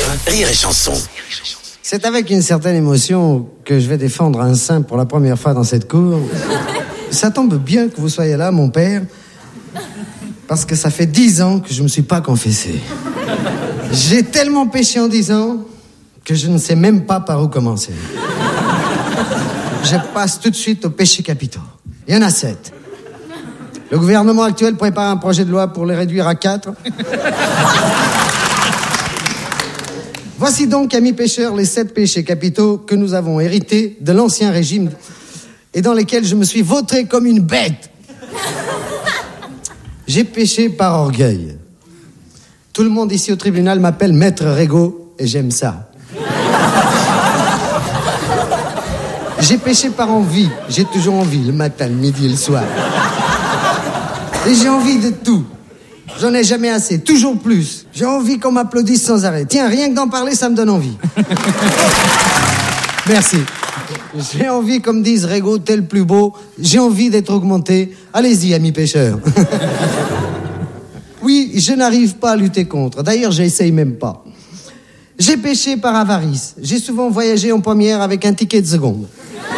Rire et Chanson. C'est avec une certaine émotion que je vais défendre un saint pour la première fois dans cette cour. Ça tombe bien que vous soyez là, mon père, parce que ça fait 10 ans que je me suis pas confessé. J'ai tellement péché en 10 ans que je ne sais même pas par où commencer. Je passe tout de suite aux péchés capitaux. Il y en a 7. Le gouvernement actuel prépare un projet de loi pour les réduire à 4. Voici donc, amis pêcheurs, les 7 péchés capitaux que nous avons hérités de l'ancien régime et dans lesquels je me suis vautré comme une bête. J'ai péché par orgueil. Tout le monde ici au tribunal m'appelle Maître Régaud et j'aime ça. J'ai péché par envie. J'ai toujours envie, le matin, le midi et le soir. Et j'ai envie de tout. J'en ai jamais assez, toujours plus. J'ai envie qu'on m'applaudisse sans arrêt. Tiens, rien que d'en parler, ça me donne envie. Merci. J'ai envie, comme disent Régaud, t'es le plus beau. J'ai envie d'être augmenté. Allez-y, amis pêcheurs. Oui, je n'arrive pas à lutter contre. D'ailleurs, j'essaye même pas. J'ai péché par avarice. J'ai souvent voyagé en première avec un ticket de seconde.